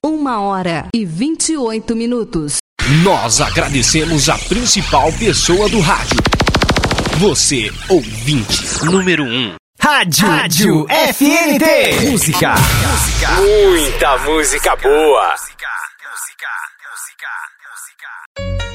1h28. Nós agradecemos a principal pessoa do rádio. Você, ouvinte número 1. Rádio FNT. Música. Muita música boa. Música.